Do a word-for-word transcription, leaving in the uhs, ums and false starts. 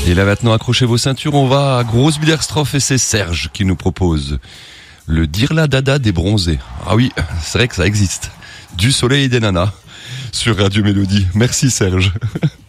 Et là maintenant, accrochez vos ceintures, on va à Grosse-Biederstroff et c'est Serge qui nous propose le Dirla Dada des bronzés. Ah oui, c'est vrai que ça existe. Du soleil et des nanas sur Radio Mélodie. Merci Serge.